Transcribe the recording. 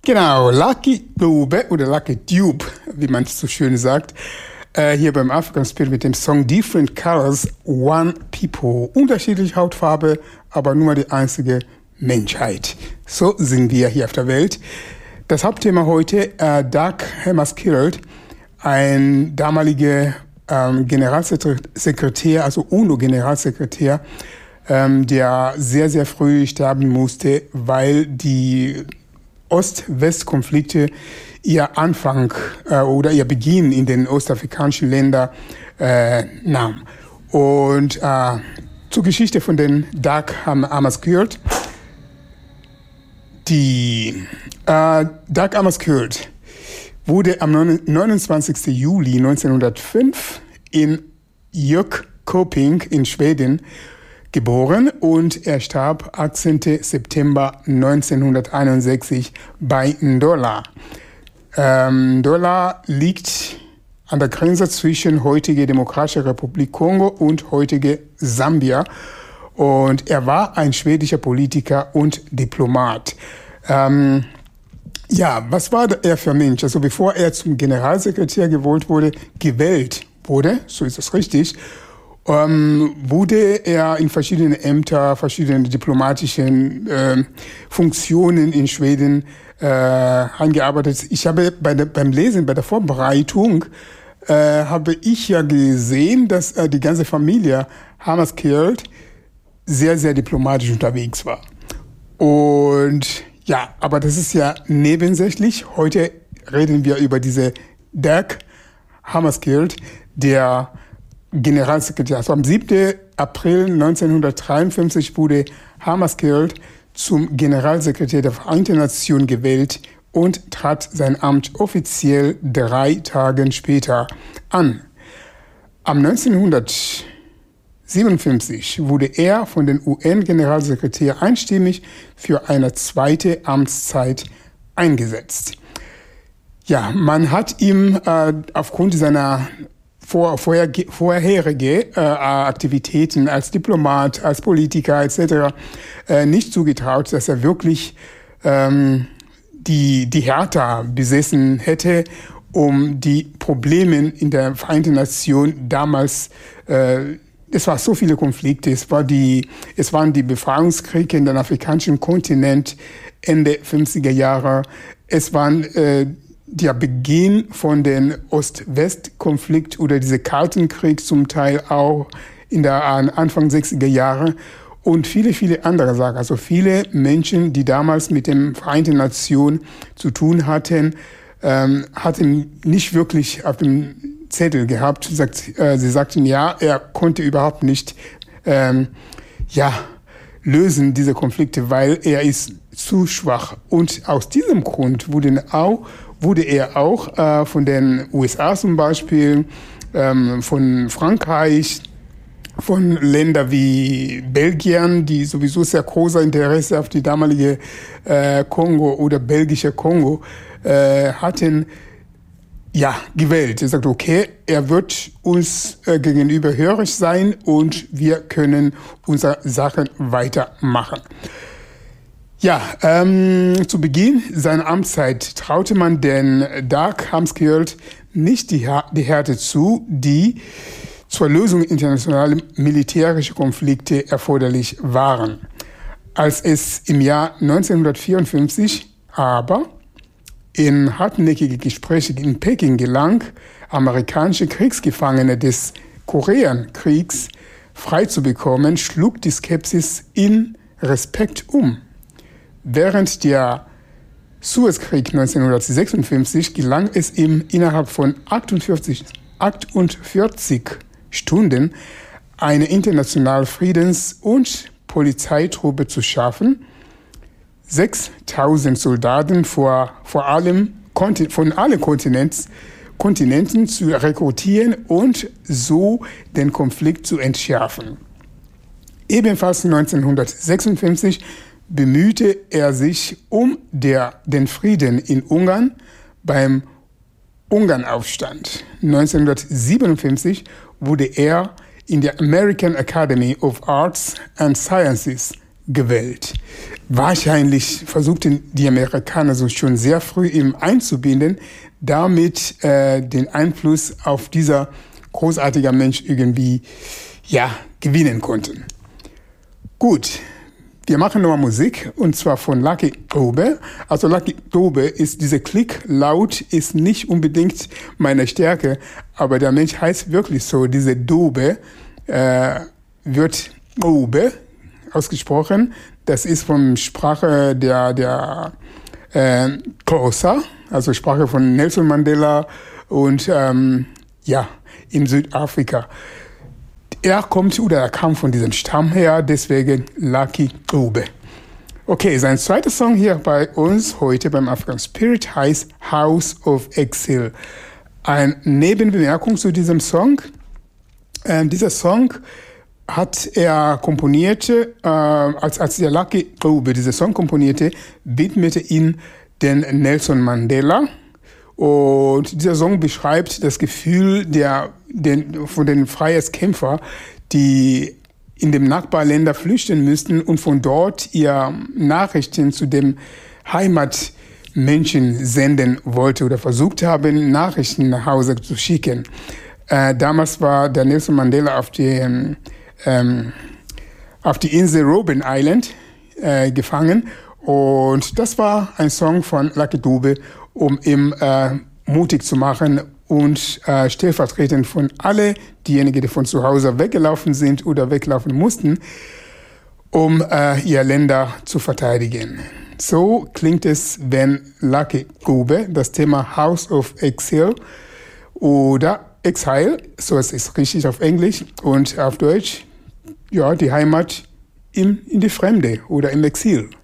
Genau, Lucky Dube oder Lucky Dube, wie man es so schön sagt, hier beim African Spirit mit dem Song Different Colors, One People. Unterschiedliche Hautfarbe, aber nur die einzige Menschheit. So sind wir hier auf der Welt. Das Hauptthema heute, Doug Hammarskjöld, ein damaliger Generalsekretär, also UNO-Generalsekretär, der sehr, sehr früh sterben musste, weil die Ost-West-Konflikte ihr Anfang oder ihr Beginn in den ostafrikanischen Ländern nahm. Und zur Geschichte von den Doug Hammarskjöld. Doug Hammarskjöld wurde am 29. Juli 1905 in Jönköping in Schweden geboren und er starb 18. September 1961 bei Ndola. Ndola liegt an der Grenze zwischen heutige Demokratische Republik Kongo und heutige Sambia. Und er war ein schwedischer Politiker und Diplomat. Was war er für ein Mensch? Also bevor er zum Generalsekretär gewählt wurde, so ist es richtig, wurde er in verschiedenen Ämter, verschiedenen diplomatischen Funktionen in Schweden eingearbeitet. Ich habe beim Lesen, bei der Vorbereitung, habe ich ja gesehen, dass die ganze Familie Hammarskjöld sehr, sehr diplomatisch unterwegs war. Und ja, aber das ist ja nebensächlich. Heute reden wir über diese Doug Hammarskjöld, der Generalsekretär. Also am 7. April 1953 wurde Hammarskjöld zum Generalsekretär der Vereinten Nationen gewählt und trat sein Amt offiziell 3 Tage später an. Am 1957 wurde er von den UN-Generalsekretär einstimmig für eine zweite Amtszeit eingesetzt. Ja, man hat ihm aufgrund seiner vorherige Aktivitäten als Diplomat, als Politiker etc. Nicht zugetraut, dass er wirklich die Härte besessen hätte, um die Probleme in der Vereinten Nationen damals, es waren so viele Konflikte, es waren die Befreiungskriege in den afrikanischen Kontinent Ende 50er Jahre, es waren der Beginn von den Ost-West-Konflikt oder diese Kalten Krieg zum Teil auch in der Anfang 60er Jahre und viele, viele andere Sachen. Also viele Menschen, die damals mit den Vereinten Nationen zu tun hatten, hatten nicht wirklich auf dem Zettel gehabt. Sie sagten, ja, er konnte überhaupt nicht lösen diese Konflikte, weil er ist zu schwach. Und aus diesem Grund wurde er auch von den USA zum Beispiel, von Frankreich, von Ländern wie Belgien, die sowieso sehr großes Interesse auf die damalige Kongo oder belgische Kongo hatten, gewählt. Er sagt, okay, er wird uns gegenüber hörig sein und wir können unsere Sachen weitermachen. Ja, zu Beginn seiner Amtszeit traute man den Doug Hammarskjöld nicht die Härte zu, die zur Lösung internationaler militärischer Konflikte erforderlich waren. Als es im Jahr 1954 aber in hartnäckige Gespräche in Peking gelang, amerikanische Kriegsgefangene des Koreakriegs freizubekommen, schlug die Skepsis in Respekt um. Während der Suezkrieg 1956 gelang es ihm innerhalb von 48 Stunden eine internationale Friedens- und Polizeitruppe zu schaffen, 6.000 Soldaten von allen Kontinenten zu rekrutieren und so den Konflikt zu entschärfen. Ebenfalls 1956 bemühte er sich um den Frieden in Ungarn beim Ungarnaufstand. 1957 wurde er in der American Academy of Arts and Sciences gewählt. Wahrscheinlich versuchten die Amerikaner so schon sehr früh eben einzubinden, damit den Einfluss auf dieser großartiger Mensch irgendwie gewinnen konnten. Gut, wir machen nochmal Musik und zwar von Lucky Dube. Also Lucky Dube ist diese Klicklaut ist nicht unbedingt meine Stärke, aber der Mensch heißt wirklich so. Diese Dube wird Dube ausgesprochen. Das ist von Sprache der Xhosa, also Sprache von Nelson Mandela und in Südafrika. Er kam von diesem Stamm her, deswegen Lucky Dube. Okay, sein zweiter Song hier bei uns heute beim African Spirit heißt House of Exile. Eine Nebenbemerkung zu diesem Song. Dieser Song hat er komponiert, als der Lucky Dube diesen Song komponierte, widmete ihn den Nelson Mandela. Und dieser Song beschreibt das Gefühl von den Freiheitskämpfern, die in dem Nachbarländer flüchten müssten und von dort ihr Nachrichten zu dem Heimatmenschen senden wollte oder versucht haben, Nachrichten nach Hause zu schicken. Damals war der Nelson Mandela auf die Insel Robben Island gefangen und das war ein Song von Lucky Dube, um ihn mutig zu machen und stellvertretend von alle diejenigen, die von zu Hause weggelaufen sind oder weglaufen mussten, um ihr Länder zu verteidigen. So klingt es, wenn Lucky Dube das Thema House of Exile oder Exile, so ist es richtig auf Englisch und auf Deutsch, die Heimat in die Fremde oder im Exil.